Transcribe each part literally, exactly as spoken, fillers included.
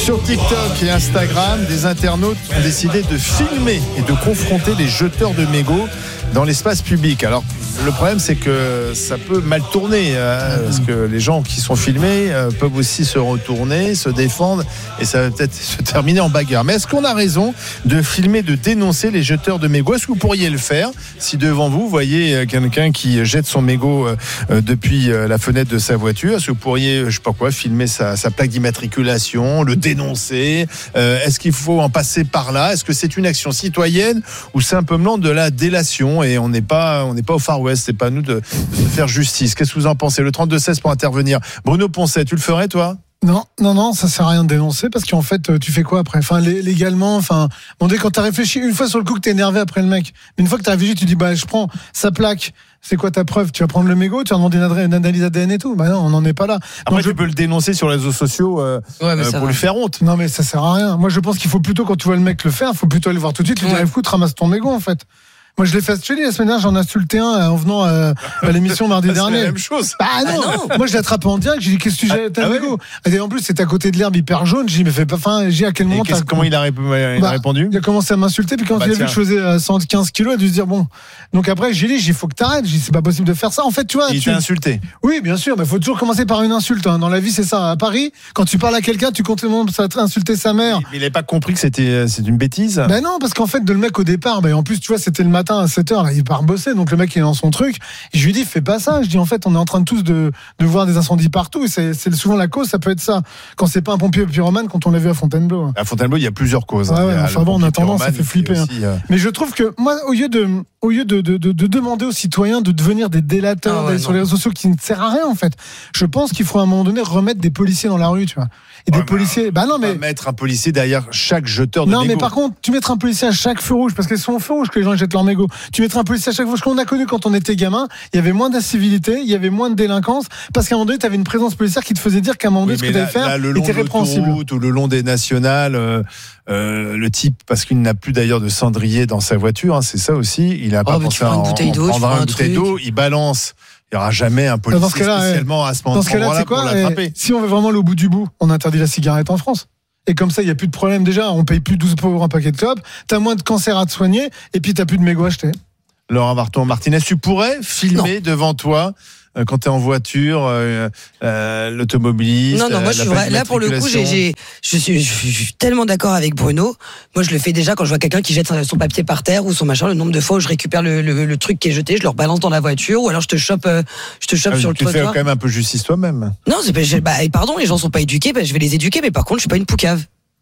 Sur TikTok et Instagram, des internautes ont décidé de filmer et de confronter les jeteurs de mégots dans l'espace public. Alors, le problème, c'est que ça peut mal tourner, euh, parce que les gens qui sont filmés euh, peuvent aussi se retourner, se défendre, et ça va peut-être se terminer en bagarre. Mais est-ce qu'on a raison de filmer, de dénoncer les jeteurs de mégots ? Est-ce que vous pourriez le faire si devant vous, vous voyez quelqu'un qui jette son mégot euh, depuis euh, la fenêtre de sa voiture ? Est-ce que vous pourriez, je sais pas quoi, filmer sa, sa plaque d'immatriculation, le dénoncer ? euh, Est-ce qu'il faut en passer par là ? Est-ce que c'est une action citoyenne ou simplement de la délation ? Et on n'est pas, on n'est pas au Far West. C'est pas à nous de, de faire justice. Qu'est-ce que vous en pensez ? Le trente-deux seize pour intervenir. Bruno Poncet, tu le ferais, toi ? Non, non, non, ça sert à rien de dénoncer parce qu'en fait, tu fais quoi après ? Enfin, légalement, enfin, bon, dès quand t'as réfléchi, une fois sur le coup que t'es énervé après le mec, mais une fois que t'as réfléchi, tu dis, bah, je prends sa plaque. C'est quoi ta preuve ? Tu vas prendre le mégot, tu vas demander une, adresse, une analyse A D N et tout. Bah non, on n'en est pas là. Après, Donc, tu je... peux le dénoncer sur les réseaux sociaux euh, ouais, euh, pour va. lui faire honte. Non, mais ça sert à rien. Moi, je pense qu'il faut plutôt, quand tu vois le mec le faire, il faut plutôt aller voir tout de suite, lui ouais. dire, écoute, ramasse ton mégot, en fait. Moi, je l'ai fait, je te dis, la semaine dernière, j'en ai insulté un en venant à, à l'émission mardi dernier. C'est la même chose. Ah non, ah non. Moi, je l'ai attrapé en direct, j'ai dit, qu'est-ce que tu jettes, un mégot ? Et en plus, c'était à côté de l'herbe hyper jaune, j'ai dit, mais fais pas, enfin, j'ai dit, à quel moment t'as. Comment il a, rép... il bah, a répondu ? Il a commencé à m'insulter, puis quand bah, il a tiens. vu que je faisais cent quinze kilos, il a dû se dire, bon. Donc après, j'ai dit, il faut que t'arrêtes, j'ai dit, c'est pas possible de faire ça. En fait, tu vois. Il tu... t'a insulté. Oui, bien sûr, mais faut toujours commencer par une insulte, hein. Dans la vie, c'est ça. À Paris, quand tu parles à quelqu'un, tu comptes insulter sa mère. Il n'avait pas compris que c'était, c'est une bêtise. Ben non, parce qu'en fait, de le mec au départ, ben, en plus, tu vois, c'était le matin à sept heures, là, il part bosser, donc le mec il est dans son truc. Et je lui dis, fais pas ça. Je dis, en fait, on est en train de tous de, de voir des incendies partout. Et c'est, c'est souvent la cause, ça peut être ça. Quand c'est pas un pompier pyromane, quand on l'a vu à Fontainebleau. À Fontainebleau, il y a plusieurs causes. Ouais, hein. ouais, enfin bon, en attendant, ça fait flipper. Aussi, hein. euh... Mais je trouve que moi, au lieu de, au lieu de, de, de, de demander aux citoyens de devenir des délateurs ah ouais, sur les réseaux sociaux qui ne sert à rien, en fait, je pense qu'il faut à un moment donné remettre des policiers dans la rue, tu vois. Et ouais, des policiers. Bah non, mais. Mettre un policier derrière chaque jeteur de non, mégot. Mais par contre, tu mettras un policier à chaque feu rouge, parce que c'est son feu rouge que les gens jettent leur mégot. Tu mettras un policier à chaque feu rouge. Qu'on a connu quand on était gamin, il y avait moins d'incivilité, il y avait moins de délinquance, parce qu'à un moment donné, tu avais une présence policière qui te faisait dire qu'à un moment donné, oui, ce que tu allais faire là, était répréhensible. Ou le long des nationales, euh, euh, le type, parce qu'il n'a plus d'ailleurs de cendrier dans sa voiture, hein, c'est ça aussi. Il a oh, pas pensé à en, bouteille d'eau, prendre une bouteille d'eau, il balance. Il n'y aura jamais un policier spécialement à ce moment-là. Dans ce cas-là, c'est quoi, l'attraper. Si on veut vraiment aller au bout du bout, on interdit la cigarette en France. Et comme ça, il n'y a plus de problème déjà. On paye plus douze pour un paquet de clopes. T'as moins de cancer à te soigner. Et puis, t'as plus de mégots à acheter. Laurent Marton-Martinez, tu pourrais filmer non. devant toi euh, quand tu es en voiture, euh, euh, l'automobiliste. Non, non, moi, je suis vrai. Là, pour le coup, j'ai, j'ai, je, suis, je suis tellement d'accord avec Bruno. Moi, je le fais déjà quand je vois quelqu'un qui jette son papier par terre ou son machin. Le nombre de fois où je récupère le, le, le truc qui est jeté, je le rebalance dans la voiture, ou alors je te chope, euh, je te chope ah, sur le trottoir. Tu fais quand même un peu justice toi-même. Non, c'est pas, je, bah, pardon, les gens sont pas éduqués, bah, je vais les éduquer, mais par contre, je suis pas une poucave.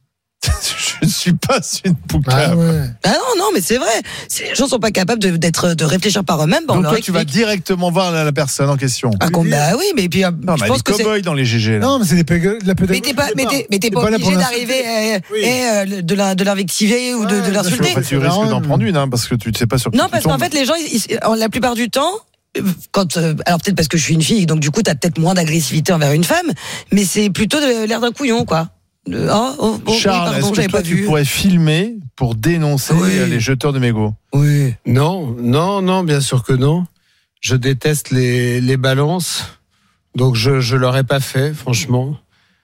Je ne suis pas une poucave. Ah, ouais. ah non, non, mais c'est vrai. Si les gens sont pas capables de, d'être, de réfléchir par eux-mêmes, bah, donc on toi, tu vas directement voir la, la personne en question. Ah, comme, bah oui, mais puis, non, je bah, pense les que cow-boys c'est. dans les G G. Là. Non, mais c'est des pég- de la pédagogie. Mais t'es pas, mais t'es, mais t'es pas, pas obligé d'arriver et, oui. et euh, de la, de l'invectiver ou ouais, de, de l'insulter. En fait, tu risques d'en prendre une, hein, parce que tu ne sais pas sur qui non, tu parce tombes. qu'en fait, les gens, ils, ils, la plupart du temps. Quand, euh, alors peut-être parce que je suis une fille, donc du coup, t'as peut-être moins d'agressivité envers une femme, mais c'est plutôt de, l'air d'un couillon, quoi. De, oh, oh, oh, Charles, oui, pardon, est-ce que toi, tu pourrais filmer pour dénoncer oui. les jeteurs de mégots ? Oui. Non, non, non, bien sûr que non. Je déteste les, les balances, donc je je l'aurais pas fait, franchement.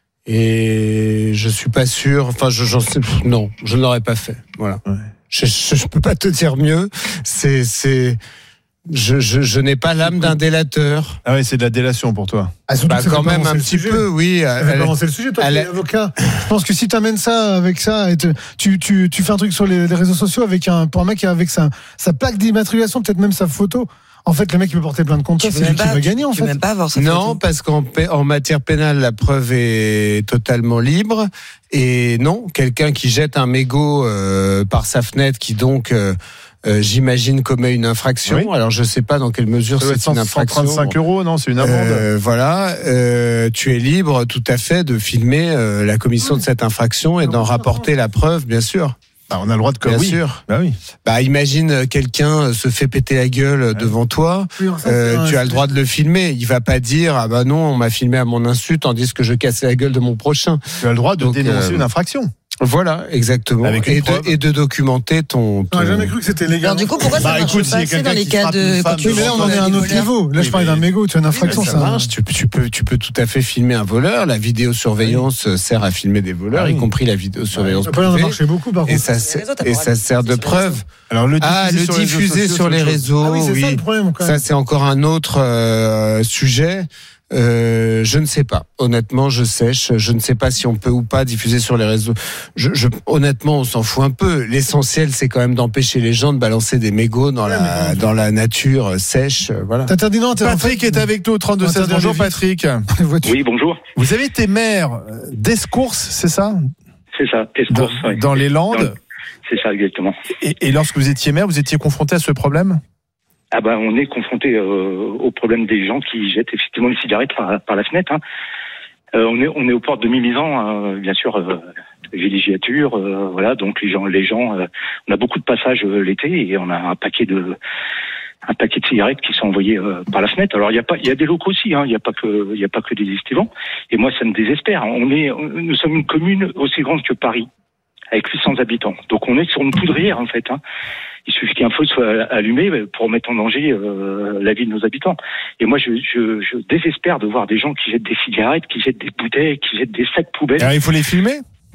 Et je suis pas sûr. Enfin, je, j'en sais. Non, je ne l'aurais pas fait. Voilà. Ouais. Je, je je peux pas te dire mieux. C'est c'est. Je, je, je n'ai pas l'âme d'un délateur. Ah oui, c'est de la délation pour toi. Ah, bah, quand même un petit peu, oui. C'est le sujet, toi, tu es avocat. Je pense que si tu amènes ça avec ça, et te, tu, tu, tu fais un truc sur les, les réseaux sociaux avec un, pour un mec avec sa, sa plaque d'immatriculation, peut-être même sa photo. En fait, le mec, il peut porter plainte contre toi, c'est lui qui va gagner, en fait. Tu peux même pas avoir sa non, photo. Parce qu'en en matière pénale, la preuve est totalement libre. Et non, quelqu'un qui jette un mégot euh, par sa fenêtre, qui donc... Euh, Euh, j'imagine commet une infraction. Oui. Alors je sais pas dans quelle mesure c'est une infraction. cent trente-cinq euros, non, c'est une amende. Euh, voilà, euh, tu es libre tout à fait de filmer euh, la commission de cette infraction et d'en rapporter la preuve, bien sûr. Bah, on a le droit de comme bien oui. sûr. Bah oui. Bah imagine quelqu'un se fait péter la gueule ouais. devant toi, oui, ça, euh, tu as le droit de le filmer. Il va pas dire ah bah non, on m'a filmé à mon insu tandis que je cassais la gueule de mon prochain. Tu as le droit de Donc, dénoncer euh, une infraction. Voilà, exactement. Avec et, une de, preuve. et de documenter ton. ton... J'ai jamais cru que c'était légal. Alors du coup, pourquoi ça Bah, marche écoute, pas s'il y a assez dans quelqu'un les qui cas frappe une de femme quand tu Oui, mais là, on en est à un autre niveau. Là, je Oui, parlais mais- d'un mégot, tu as une infraction, ça ça. marche. Tu, tu peux, tu peux tout à fait filmer un voleur. La vidéosurveillance oui. sert à filmer des voleurs, ah oui. y compris la vidéosurveillance Ça peut en privée. marcher beaucoup, par contre. Et ça, et ça sert de preuve. Alors le ah, le sur diffuser sur les réseaux. Ah oui, c'est oui. ça le problème. Quand même. Ça, c'est encore un autre euh, sujet. Euh, je ne sais pas. Honnêtement, je sèche. Je ne sais pas si on peut ou pas diffuser sur les réseaux. Je, je, honnêtement, on s'en fout un peu. L'essentiel, c'est quand même d'empêcher les gens de balancer des mégots dans la dans la nature sèche. Voilà. T'interdis non. Patrick est avec nous au trente-deux seize. Bonjour Patrick. Oui, bonjour. Vous avez été maire d'Escours, c'est ça? C'est ça, Escours. Dans, oui. dans les Landes. Dans, c'est ça, exactement. Et, et lorsque vous étiez maire, vous étiez confronté à ce problème? Ah ben, on est confronté euh, au problème des gens qui jettent effectivement les cigarettes par, par la fenêtre. Hein. Euh, on est on est aux portes de mi-mi-ans, euh, bien sûr, euh, villégiature, euh, voilà. Donc les gens, les gens, euh, on a beaucoup de passages euh, l'été et on a un paquet de un paquet de cigarettes qui sont envoyées euh, par la fenêtre. Alors il y a pas, il y a des locaux aussi. Hein. Il y a pas que, il y a pas que des estivants. Et moi, ça me désespère. On est, nous sommes une commune aussi grande que Paris, avec huit cents habitants. Donc on est sur une poudrière en fait. Hein. Il suffit qu'un feu soit allumé pour mettre en danger euh, la vie de nos habitants. Et moi, je, je, je désespère de voir des gens qui jettent des cigarettes, qui jettent des bouteilles, qui jettent des sacs poubelles. Alors, il faut les filmer ?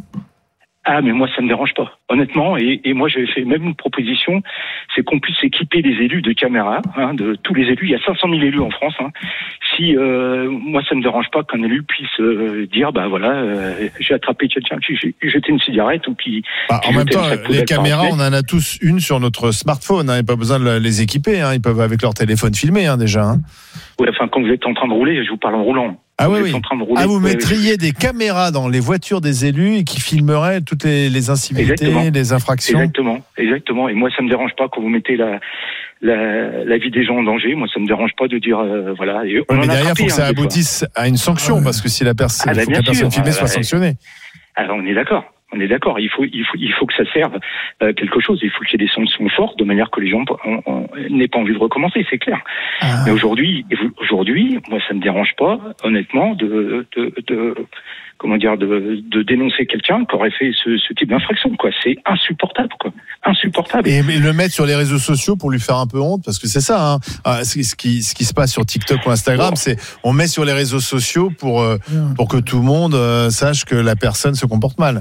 Ah, mais moi, ça me dérange pas, honnêtement. Et, et moi, j'avais fait même une proposition, c'est qu'on puisse équiper les élus de caméras, hein, de tous les élus. Il y a cinq cent mille élus en France. Hein. Si euh, moi, ça me dérange pas qu'un élu puisse euh, dire, bah voilà, euh, j'ai attrapé quelqu'un qui jetait une cigarette ou qui. Bah, qui en même temps, les poubelle caméras, on en a tous une sur notre smartphone. Hein, il n'y a pas besoin de les équiper. Hein, ils peuvent avec leur téléphone filmer hein, déjà. Hein. Ouais, enfin, quand vous êtes en train de rouler, je vous parle en roulant. Ah oui, oui. Rouler, ah, vous ouais, mettriez ouais. des caméras dans les voitures des élus et qui filmeraient toutes les, les incivilités, exactement. les infractions. Exactement, exactement. Et moi, ça me dérange pas quand vous mettez la, la, la vie des gens en danger. Moi, ça me dérange pas de dire, euh, voilà. Et ouais, mais derrière, il faut que ça hein, aboutisse à une sanction, ah, parce que si la, pers- ah, bah, faut que la personne filmée ah, soit sanctionnée. Alors, on est d'accord. On est d'accord. Il faut, il faut, il faut que ça serve euh, quelque chose. Il faut qu'il y ait des sanctions fortes de manière que les gens on, on, n'aient pas envie de recommencer. C'est clair. Ah. Mais aujourd'hui, aujourd'hui, moi, ça me dérange pas, honnêtement, de, de, de comment dire, de, de dénoncer quelqu'un qui aurait fait ce, ce type d'infraction. Quoi, c'est insupportable. Quoi, insupportable. Et, et le mettre sur les réseaux sociaux pour lui faire un peu honte, parce que c'est ça. Hein. Ah, ce, ce qui, ce qui se passe sur TikTok ou Instagram, oh. c'est on met sur les réseaux sociaux pour euh, pour que tout le monde euh, sache que la personne se comporte mal.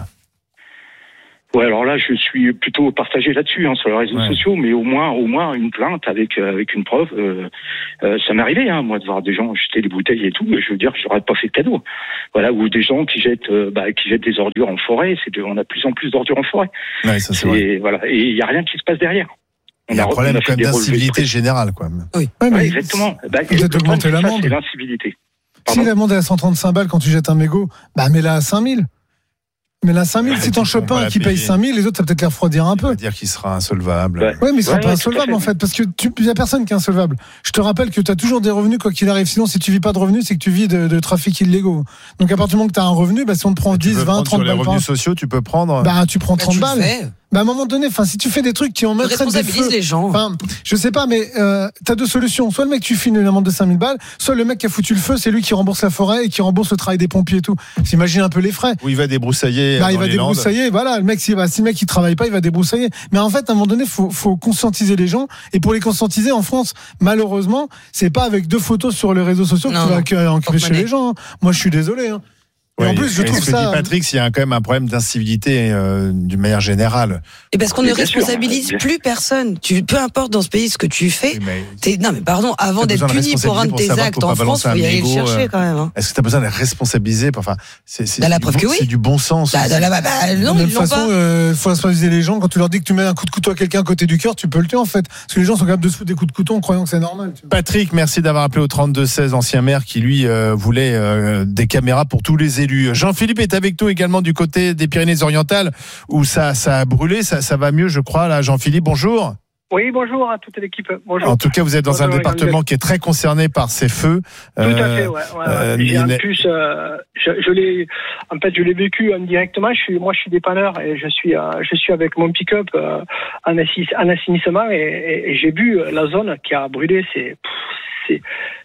Ouais, alors là, je suis plutôt partagé là-dessus, hein, sur les réseaux ouais. sociaux, mais au moins, au moins une plainte avec euh, avec une preuve. Euh, euh, ça m'est arrivé, hein, moi, de voir des gens jeter des bouteilles et tout. Et je veux dire, que j'aurais pas fait de cadeau. Voilà, ou des gens qui jettent, euh, bah, qui jettent des ordures en forêt. C'est de, on a de plus en plus d'ordures en forêt. Ouais, ça c'est et, vrai. Voilà, et il y a rien qui se passe derrière. On il y a un problème quand même d'incivilité générale, quoi. Oui, ouais, mais exactement. Bah, peut-être augmenter l'amende. C'est l'incivilité. Si l'amende est à cent trente-cinq balles quand tu jettes un mégot, bah mets-la à cinq mille. Mais là, cinq mille, ouais, si t'en chopes un qui paye cinq mille, les autres, ça va peut-être les refroidir un peu. Ça veut dire qu'il sera insolvable. Ouais, ouais mais il sera ouais, pas ouais, insolvable, en fait, parce que il y a personne qui est insolvable. Je te rappelle que t'as toujours des revenus, quoi qu'il arrive. Sinon, si tu vis pas de revenus, c'est que tu vis de, de trafic illégaux. Donc, à partir du moment que t'as un revenu, bah, si on te prend dix, vingt, trente balles. Sur les revenus sociaux, tu peux prendre. Bah, tu prends trente bah, tu balles. Bah, à un moment donné, enfin, si tu fais des trucs qui en mettraient des feux, les gens. Enfin, je sais pas, mais euh, t'as deux solutions. Soit le mec tu files une amende de cinq mille balles, soit le mec qui a foutu le feu, c'est lui qui rembourse la forêt et qui rembourse le travail des pompiers et tout. T'imagines un peu les frais. Où il va débroussailler. Bah, il va débroussailler. Voilà, le mec, si, bah, si le mec il travaille pas, il va débroussailler. Mais en fait, à un moment donné, faut, faut conscientiser les gens. Et pour les conscientiser, en France, malheureusement, c'est pas avec deux photos sur les réseaux sociaux non, que tu vas empêcher les gens. Hein. Moi, je suis désolé. Hein. Oui, et en plus, je trouve ce que ça. dit Patrick, s'il y a quand même un problème d'incivilité euh, d'une manière générale. Et parce qu'on ne responsabilise sûr. plus personne. Tu, peu importe dans ce pays ce que tu fais. Oui, mais t'es, non, mais pardon, avant d'être puni pour un de tes actes en France, il faut y aller le chercher euh, quand même. Hein. Est-ce que tu as besoin de responsabiliser enfin, c'est, c'est, bah, la c'est, preuve du, que oui. c'est du bon sens. Bah, bah, bah, bah, non, de toute façon, il euh, faut responsabiliser les gens. Quand tu leur dis que tu mets un coup de couteau à quelqu'un à côté du cœur, tu peux le tuer en fait. Parce que les gens sont capables de se foutre des coups de couteau en croyant que c'est normal. Patrick, merci d'avoir appelé au trente-deux seize, ancien maire qui lui euh, voulait euh, des caméras pour tous les élus. Jean-Philippe est avec nous également du côté des Pyrénées-Orientales où ça, ça a brûlé, ça, ça va mieux je crois là. Jean-Philippe, bonjour. Oui, bonjour à toute l'équipe. Bonjour. En tout cas, vous êtes dans bonjour, un département qui est très concerné par ces feux. Tout euh, à fait, ouais. ouais, euh, ouais. Et en plus, euh, je, je l'ai, en fait, je l'ai vécu indirectement. Je suis, moi, je suis dépanneur et je suis, euh, je suis avec mon pick-up euh, en, assis, en assainissement et, et, et j'ai vu la zone qui a brûlé. C'est, pff, c'est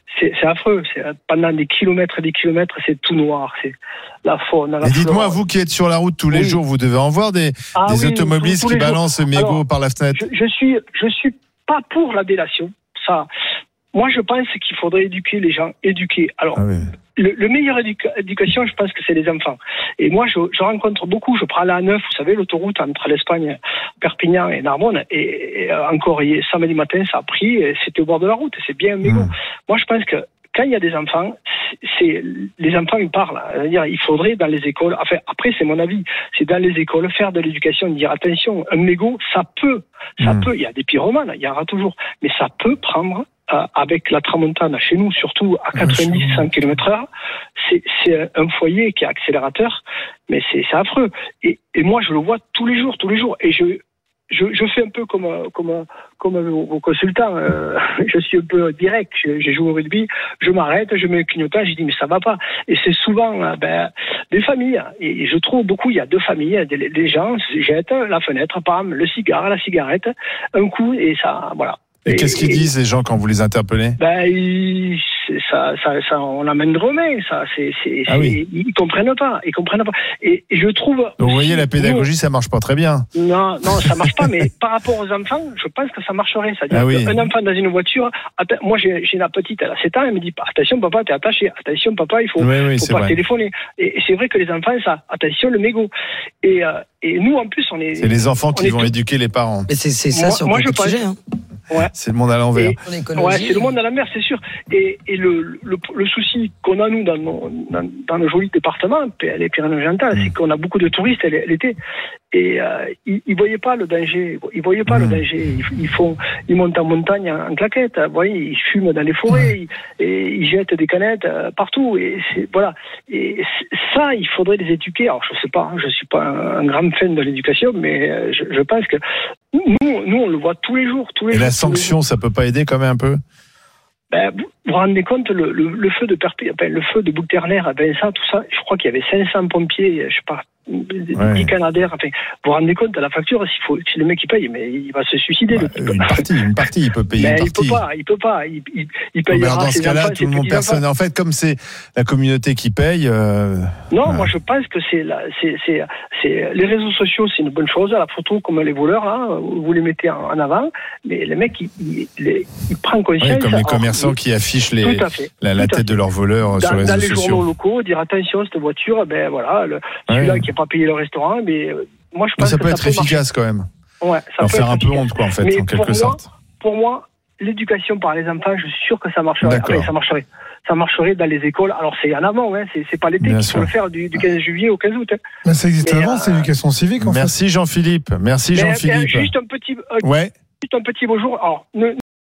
c'est, c'est affreux. C'est, pendant des kilomètres et des kilomètres, c'est tout noir. C'est la faune. La et dites-moi, flore. vous qui êtes sur la route tous les oui. jours, vous devez en voir des, ah, des oui, automobilistes tous, tous qui balancent le mégot par la fenêtre. Je, je suis, je suis pas pour la délation. Ça, moi, je pense qu'il faudrait éduquer les gens, éduquer. Alors. Ah oui. Le, le meilleur éduca- éducation, je pense que c'est les enfants. Et moi, je, je rencontre beaucoup. Je prends la A neuf, vous savez, l'autoroute entre l'Espagne, Perpignan et Narbonne. Et, et encore hier, samedi matin, ça a pris. Et c'était au bord de la route. Et c'est bien mégot. Mmh. Moi, je pense que quand il y a des enfants, c'est les enfants ils parlent. C'est-à-dire, il faudrait dans les écoles. Enfin, après, c'est mon avis. C'est dans les écoles faire de l'éducation, dire attention, un mégot, ça peut, ça mmh. peut. Il y a des pyromanes, il y en aura toujours, mais ça peut prendre. Avec la tramontane, chez nous, surtout à quatre-vingt-dix à cent kilomètres heure, c'est, c'est un foyer qui est accélérateur, mais c'est, c'est affreux. Et, et moi, je le vois tous les jours, tous les jours. Et je, je, je fais un peu comme, comme, comme vos consultants. Euh, je suis un peu direct. Je, j'ai joué au rugby, je m'arrête, je mets un clignotant, je dis, mais ça va pas. Et c'est souvent ben, des familles. Et je trouve beaucoup, il y a deux familles. Des, des gens jettent la fenêtre, pam, le cigare, la cigarette, un coup, et ça, voilà. Et, et qu'est-ce qu'ils et, disent les gens quand vous les interpellez? Ben, ils, ça, ça, ça, on amène de remède, ça, c'est, c'est, ah oui. c'est, ils comprennent pas, ils comprennent pas. Et, et je trouve. Donc vous voyez, la pédagogie, nous, ça marche pas très bien. Non, non, ça marche pas. Mais par rapport aux enfants, je pense que ça marcherait. C'est-à-dire ah oui. un enfant dans une voiture, moi j'ai, j'ai la petite, elle a sept ans, elle me dit attention papa, t'es attaché. Attention papa, il faut, oui, oui, faut pas vrai. téléphoner. Et, et c'est vrai que les enfants, ça, attention le mégot. Et, euh, et nous en plus, on est. C'est les enfants qui vont tout... éduquer les parents. Mais c'est, c'est ça moi, sur moi, beaucoup je de sujets. Hein. Ouais. C'est le monde à l'envers. Et, ouais, c'est le monde à l'envers, c'est sûr. Et, et le, le, le souci qu'on a, nous, dans nos, dans, dans nos jolis départements, les Pyrénées-Orientales, mmh. c'est qu'on a beaucoup de touristes l'été. Et euh, ils ne voyaient pas le danger. Ils voyaient pas mmh. le danger. Ils, ils, font, ils montent en montagne en, en claquette. Vous voyez, ils fument dans les forêts. Mmh. Ils, et ils jettent des canettes euh, partout. Et c'est, voilà. Et ça, il faudrait les éduquer. Alors, je ne sais pas, hein, je ne suis pas un, un grand fan de l'éducation, mais euh, je, je pense que nous, nous, on le voit tous les jours. Tous les et jours, la sanction, ça peut pas aider quand même un peu? Ben, vous vous rendez compte, le, le, le feu de Perpignan, ben, le feu de Bouc-Ternaire, ben, ça, tout ça, je crois qu'il y avait cinq cents pompiers, je sais pas, des ouais. canadaires, enfin, vous vous rendez compte de la facture, s'il faut, si le mec il paye, mais il va se suicider. Ouais, une partie, une partie, il peut payer mais une il partie. peut pas, il peut pas, il, il, il paye. Dans ce cas-là, enfants, tout le monde personne. En fait, comme c'est la communauté qui paye. Euh, non, euh... moi je pense que c'est, la, c'est, c'est, c'est les réseaux sociaux, c'est une bonne chose. La photo, comme les voleurs là, vous les mettez en, en avant, mais le mec, il, il, il, il prend conscience. Ouais, comme les commerçants qui affichent les, la, la tête de leurs voleurs dans, sur les réseaux sociaux. Dans les journaux locaux, dire attention, cette voiture, ben voilà, le, celui-là ouais. qui n'a pas payé le restaurant. Mais moi, je pense mais ça que peut ça être peut efficace marcher. quand même. Ouais, ça leur peut faire être un efficace. peu honte, quoi, en fait, mais en quelque pour sorte. Moi, pour moi, l'éducation par les enfants, je suis sûr que ça marcherait. D'accord. Après, ça marcherait. Ça marcherait dans les écoles. Alors, c'est en avant, hein. c'est, c'est pas l'été qu'il faut le faire du, du quinze juillet au quinze août. Hein. Mais ça existe avant, euh... c'est l'éducation civique, en Merci fait. Jean-Philippe. Merci mais, Jean-Philippe. Juste un petit, euh, ouais. juste un petit bonjour. Alors, ne,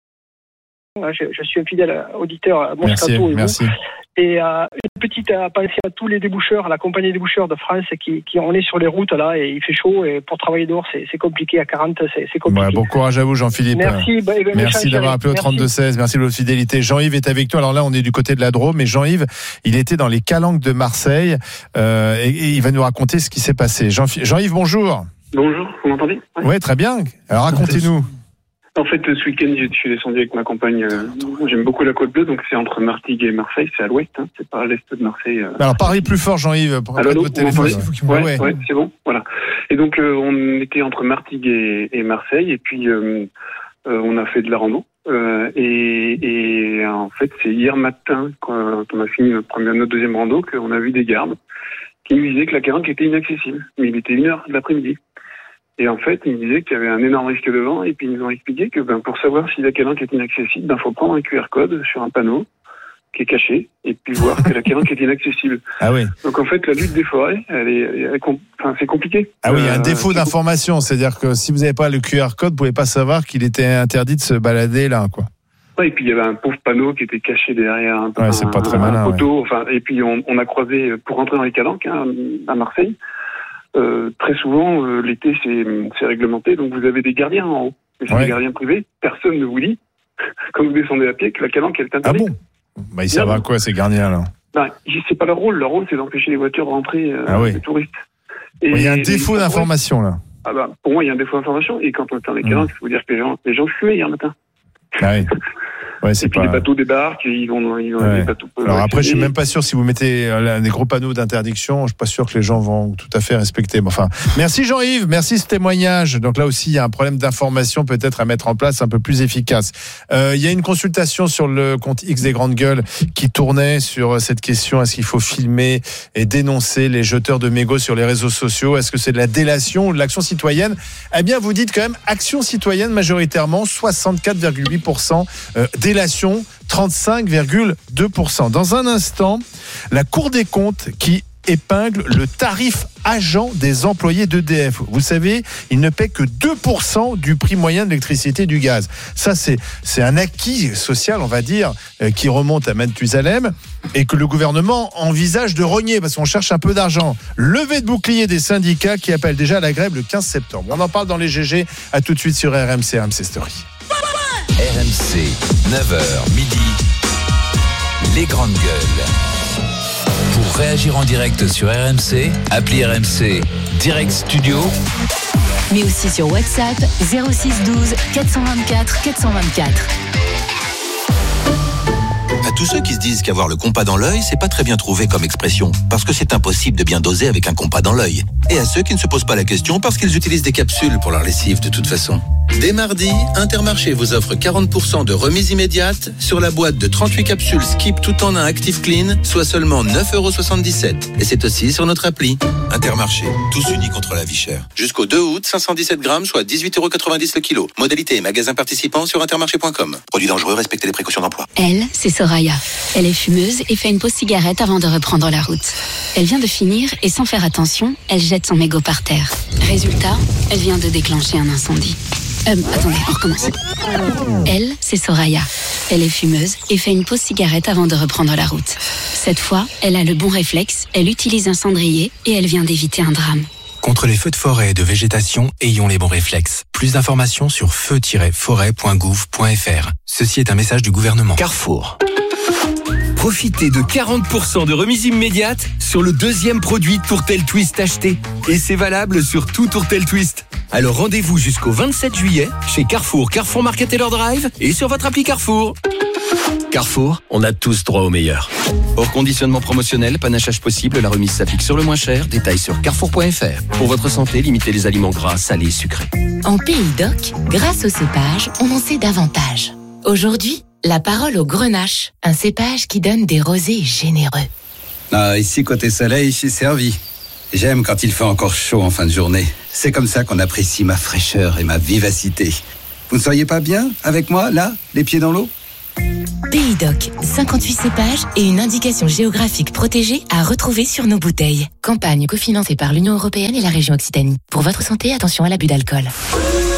je, je suis un fidèle auditeur à Moscato et merci. Vous. Et euh, une petite euh, pensée à tous les déboucheurs, à la compagnie déboucheurs de France qui, qui on est sur les routes là et il fait chaud et pour travailler dehors c'est, c'est compliqué à quarante c'est, c'est compliqué. Ouais, bon courage à vous Jean-Philippe. Merci. Bah, bah, merci d'avoir appelé au trente-deux seize. Merci de votre fidélité. Jean-Yves est avec nous. Alors là on est du côté de la Drôme mais Jean-Yves il était dans les Calanques de Marseille euh, et, et il va nous raconter ce qui s'est passé. Jean- Jean-Yves bonjour. Bonjour, vous m'entendez? Oui ouais, très bien. Alors racontez-nous. En fait, ce week-end, je suis descendu avec ma compagne. Euh, j'aime beaucoup la Côte Bleue, donc c'est entre Martigues et Marseille. C'est à l'ouest, hein, c'est pas à l'est de Marseille. Euh. Alors parlez plus fort, Jean-Yves, pour Alors, votre téléphone. Ouais, ouais, ouais, c'est bon. Voilà. Et donc, euh, on était entre Martigues et, et Marseille, et puis euh, euh, on a fait de la rando. Euh, et, et en fait, c'est hier matin, quand on a fini notre, première, notre deuxième rando, qu'on a vu des gardes qui nous disaient que la Calanque était inaccessible. Mais il était une heure de l'après-midi. Et en fait, ils me disaient qu'il y avait un énorme risque de vent, et puis ils nous ont expliqué que ben, pour savoir si la Calanque est inaccessible, ben, faut prendre un Q R code sur un panneau qui est caché, et puis voir que la Calanque est inaccessible. Ah oui. Donc en fait, la lutte des forêts, elle est, elle est enfin, c'est compliqué. Ah oui, il y a un euh, défaut d'information, c'est-à-dire que si vous n'avez pas le Q R code, vous ne pouvez pas savoir qu'il était interdit de se balader là, quoi. Ouais, et puis il y avait un pauvre panneau qui était caché derrière un, ouais, c'est un, pas très un, malin, un poteau, ouais. Enfin, et puis on, on a croisé, pour rentrer dans les Calanques, hein, à Marseille, Euh, très souvent, euh, l'été, c'est, c'est réglementé, donc vous avez des gardiens en haut. Mais c'est ouais. des gardiens privés. Personne ne vous dit, quand vous descendez à pied, que la Calanque est interdite. Ah bon? Bah, ils servent à quoi, ces gardiens, là? Ben, c'est pas leur rôle. Leur rôle, c'est d'empêcher les voitures de rentrer, euh, ah oui. les touristes. Il ouais, y a un défaut d'information, là. Ah bah, pour moi, il y a un défaut d'information. Et quand on était dans les Calanques, il mmh. faut dire que les gens, les gens fumaient hier matin. Ah oui. Ouais, c'est et puis pas... les bateaux débarquent, et ils vont, ils vont ouais. les bateaux. Alors après, je suis même pas sûr si vous mettez euh, des gros panneaux d'interdiction, je suis pas sûr que les gens vont tout à fait respecter. Mais enfin, merci Jean-Yves, merci ce témoignage. Donc là aussi, il y a un problème d'information peut-être à mettre en place un peu plus efficace. Euh, il y a une consultation sur le compte X des Grandes Gueules qui tournait sur cette question, est-ce qu'il faut filmer et dénoncer les jeteurs de mégots sur les réseaux sociaux? Est-ce que c'est de la délation ou de l'action citoyenne? Eh bien, vous dites quand même action citoyenne majoritairement, soixante-quatre virgule huit pour cent, euh, délation, trente-cinq virgule deux pour cent. Dans un instant, la Cour des comptes qui épingle le tarif agent des employés d'E D F. Vous savez, ils ne paient que deux pour cent du prix moyen de l'électricité et du gaz. Ça, c'est, c'est un acquis social, on va dire, euh, qui remonte à Mathusalem et que le gouvernement envisage de rogner parce qu'on cherche un peu d'argent. Levée de bouclier des syndicats qui appellent déjà à la grève le quinze septembre. On en parle dans les G G. À tout de suite sur R M C, R M C Story. R M C, neuf heures midi, les grandes gueules. Pour réagir en direct sur R M C, appelez R M C Direct Studio. Mais aussi sur WhatsApp zéro six douze quatre cent vingt-quatre quatre cent vingt-quatre. À tous ceux qui se disent qu'avoir le compas dans l'œil, c'est pas très bien trouvé comme expression, parce que c'est impossible de bien doser avec un compas dans l'œil. Et à ceux qui ne se posent pas la question parce qu'ils utilisent des capsules pour leur lessive de toute façon. Dès mardi, Intermarché vous offre quarante pour cent de remise immédiate sur la boîte de trente-huit capsules Skip tout en un Active Clean, soit seulement neuf euros soixante-dix-sept. Et c'est aussi sur notre appli. Intermarché, tous unis contre la vie chère. Jusqu'au deux août, cinq cent dix-sept grammes, soit dix-huit euros quatre-vingt-dix le kilo. Modalité et magasin participant sur intermarché point com. Produit dangereux, respectez les précautions d'emploi. Elle, c'est Soraya. Elle est fumeuse et fait une pause cigarette avant de reprendre la route. Elle vient de finir et sans faire attention, elle jette son mégot par terre. Résultat, elle vient de déclencher un incendie. Euh, attendez, on recommence. Elle, c'est Soraya. Elle est fumeuse et fait une pause cigarette avant de reprendre la route. Cette fois, elle a le bon réflexe, elle utilise un cendrier et elle vient d'éviter un drame. Contre les feux de forêt et de végétation, ayons les bons réflexes. Plus d'informations sur feu tiret forêt point gouv point f r. Ceci est un message du gouvernement. Carrefour. Profitez de quarante pour cent de remise immédiate sur le deuxième produit Tourtel Twist acheté. Et c'est valable sur tout Tourtel Twist. Alors rendez-vous jusqu'au vingt-sept juillet chez Carrefour, Carrefour Market Taylor Drive et sur votre appli Carrefour. Carrefour, on a tous droit au meilleur. Hors conditionnement promotionnel, panachage possible, la remise s'applique sur le moins cher. Détails sur carrefour point f r. Pour votre santé, limitez les aliments gras, salés, sucrés. En Pays d'Oc, grâce au cépage, on en sait davantage. Aujourd'hui, la parole au grenache, un cépage qui donne des rosés généreux. Ah, ici, côté soleil, je suis servi. J'aime quand il fait encore chaud en fin de journée. C'est comme ça qu'on apprécie ma fraîcheur et ma vivacité. Vous ne seriez pas bien avec moi, là, les pieds dans l'eau ? Pays d'Oc, cinquante-huit cépages et une indication géographique protégée à retrouver sur nos bouteilles. Campagne cofinancée par l'Union européenne et la région Occitanie. Pour votre santé, attention à l'abus d'alcool.